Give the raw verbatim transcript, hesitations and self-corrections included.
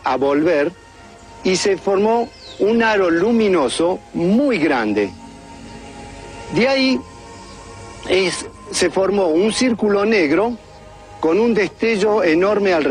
a volver y se formó un aro luminoso muy grande. De ahí es, se formó un círculo negro con un destello enorme alrededor.